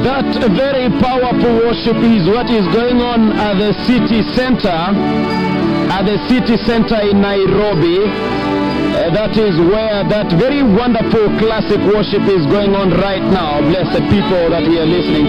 That very powerful worship is what is going on at the city center, in Nairobi. That is where that very wonderful classic worship is going on right now. Blessed people that we are listening